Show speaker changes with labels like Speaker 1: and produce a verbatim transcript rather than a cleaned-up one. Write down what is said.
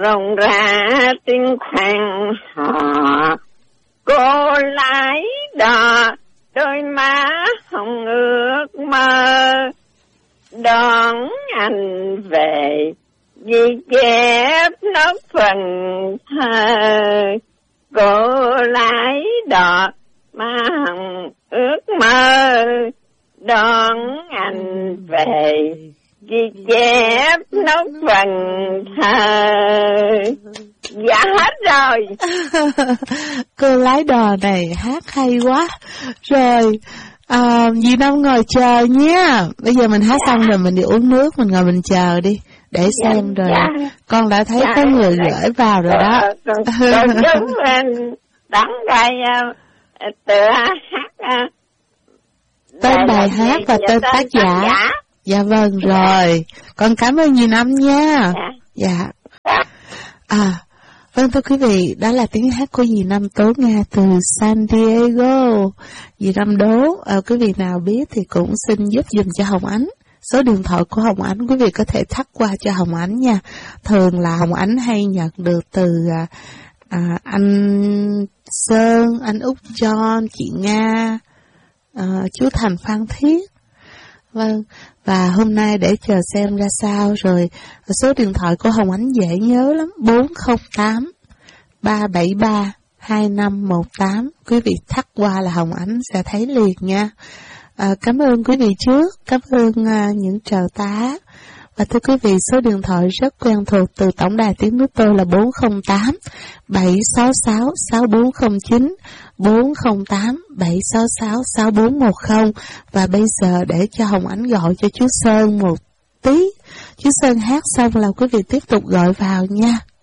Speaker 1: rộn rã tiếng khoan họ. Cô lái đò đôi má hồng ước mơ, đón anh về ghi chép nốt phần thơ. Cô lái đò má hồng ước mơ, đón anh về ghi chép nốt phần thơ. Dạ hết rồi.
Speaker 2: Cô lái đò này hát hay quá. Rồi à, dì Năm ngồi chờ nha. Bây giờ mình hát dạ. xong rồi mình đi uống nước, mình ngồi mình chờ đi để dạ, xem rồi dạ. Con đã thấy dạ, có người dạ. gửi vào rồi đó.
Speaker 1: Còn chúng mình đóng cái tựa hát,
Speaker 2: tên bài hát và tên tác giả. giả Dạ vâng dạ. Rồi con cảm ơn dì Năm nha. Dạ, dạ. À vâng thưa quý vị, đó là tiếng hát của dì Năm Tố Nga từ San Diego. Dì Năm đố à, quý vị nào biết thì cũng xin giúp dùm cho Hồng Ánh. Số điện thoại của Hồng Ánh quý vị có thể thắc qua cho Hồng Ánh nha. Thường là Hồng Ánh hay nhận được từ à, à, anh Sơn, anh Úc John, chị Nga, à, chú Thành Phan Thiết. Vâng, và hôm nay để chờ xem ra sao rồi. Số điện thoại của Hồng Ánh dễ nhớ lắm, bốn không tám ba bảy ba hai năm một tám. Quý vị thắc qua là Hồng Ánh sẽ thấy liền nha. À, cảm ơn quý vị trước, cảm ơn à, những trợ tá. Và thưa quý vị, số điện thoại rất quen thuộc từ tổng đài tiếng nước tôi là bốn không tám bảy sáu sáu sáu bốn không chín, bốn không tám bảy sáu sáu sáu bốn một không. Và bây giờ để cho Hồng Ánh gọi cho chú Sơn một tí. Chú Sơn hát xong là quý vị tiếp tục gọi vào nha.